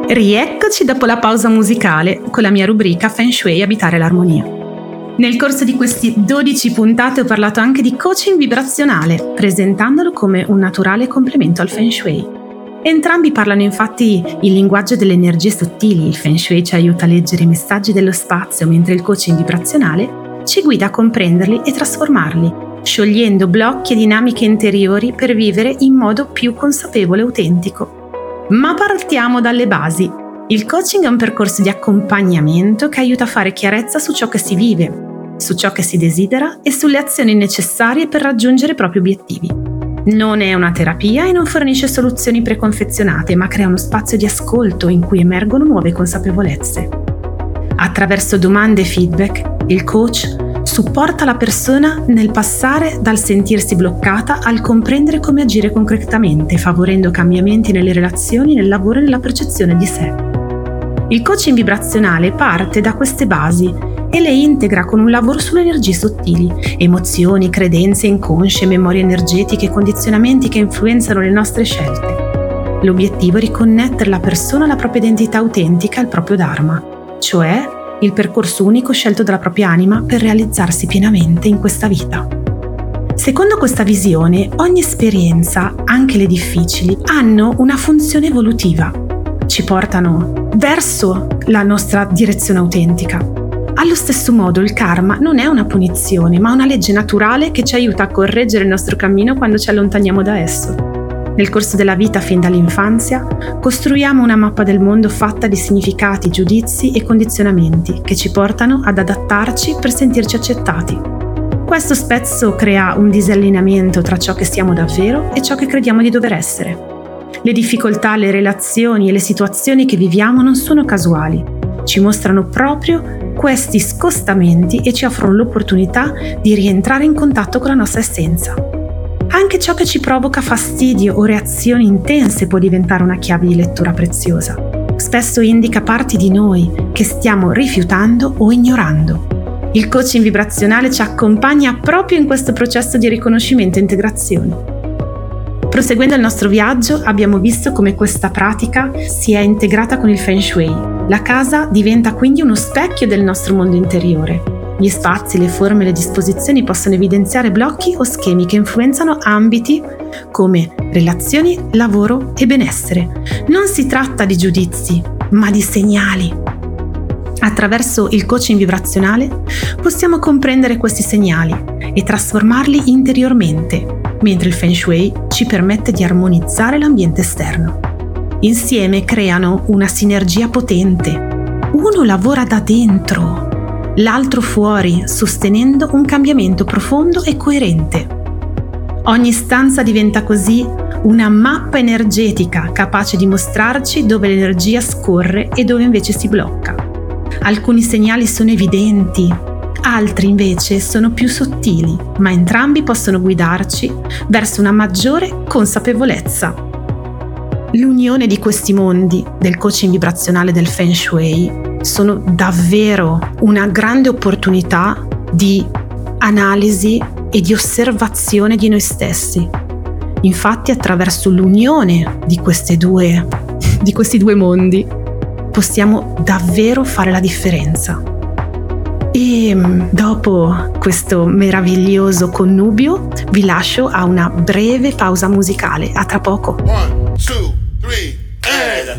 Rieccoci dopo la pausa musicale con la mia rubrica Feng Shui Abitare l'armonia. Nel corso di questi 12 puntate ho parlato anche di coaching vibrazionale, presentandolo come un naturale complemento al Feng Shui. Entrambi parlano infatti il linguaggio delle energie sottili. Il Feng Shui ci aiuta a leggere i messaggi dello spazio, mentre il coaching vibrazionale ci guida a comprenderli e trasformarli, sciogliendo blocchi e dinamiche interiori per vivere in modo più consapevole e autentico. Ma partiamo dalle basi. Il coaching è un percorso di accompagnamento che aiuta a fare chiarezza su ciò che si vive, su ciò che si desidera e sulle azioni necessarie per raggiungere i propri obiettivi. Non è una terapia e non fornisce soluzioni preconfezionate, ma crea uno spazio di ascolto in cui emergono nuove consapevolezze. Attraverso domande e feedback, il coach supporta la persona nel passare dal sentirsi bloccata al comprendere come agire concretamente, favorendo cambiamenti nelle relazioni, nel lavoro e nella percezione di sé. Il coaching vibrazionale parte da queste basi e le integra con un lavoro sulle energie sottili, emozioni, credenze inconsce, memorie energetiche e condizionamenti che influenzano le nostre scelte. L'obiettivo è riconnettere la persona alla propria identità autentica e al proprio dharma, cioè il percorso unico scelto dalla propria anima per realizzarsi pienamente in questa vita. Secondo questa visione, ogni esperienza, anche le difficili, hanno una funzione evolutiva. Ci portano verso la nostra direzione autentica. Allo stesso modo, il karma non è una punizione, ma una legge naturale che ci aiuta a correggere il nostro cammino quando ci allontaniamo da esso. Nel corso della vita, fin dall'infanzia, costruiamo una mappa del mondo fatta di significati, giudizi e condizionamenti che ci portano ad adattarci per sentirci accettati. Questo spesso crea un disallineamento tra ciò che siamo davvero e ciò che crediamo di dover essere. Le difficoltà, le relazioni e le situazioni che viviamo non sono casuali, ci mostrano proprio questi scostamenti e ci offrono l'opportunità di rientrare in contatto con la nostra essenza. Anche ciò che ci provoca fastidio o reazioni intense può diventare una chiave di lettura preziosa. Spesso indica parti di noi che stiamo rifiutando o ignorando. Il coaching vibrazionale ci accompagna proprio in questo processo di riconoscimento e integrazione. Proseguendo il nostro viaggio, abbiamo visto come questa pratica sia integrata con il Feng Shui. La casa diventa quindi uno specchio del nostro mondo interiore. Gli spazi, le forme e le disposizioni possono evidenziare blocchi o schemi che influenzano ambiti come relazioni, lavoro e benessere. Non si tratta di giudizi, ma di segnali. Attraverso il coaching vibrazionale possiamo comprendere questi segnali e trasformarli interiormente, mentre il Feng Shui ci permette di armonizzare l'ambiente esterno. Insieme creano una sinergia potente. Uno lavora da dentro, l'altro fuori, sostenendo un cambiamento profondo e coerente. Ogni stanza diventa così una mappa energetica capace di mostrarci dove l'energia scorre e dove invece si blocca. Alcuni segnali sono evidenti, altri invece sono più sottili, ma entrambi possono guidarci verso una maggiore consapevolezza. L'unione di questi mondi, del coaching vibrazionale e del Feng Shui, sono davvero una grande opportunità di analisi e di osservazione di noi stessi. Infatti, attraverso l'unione di questi due mondi, possiamo davvero fare la differenza. E dopo questo meraviglioso connubio, vi lascio a una breve pausa musicale. A tra poco. 1, 2, 3,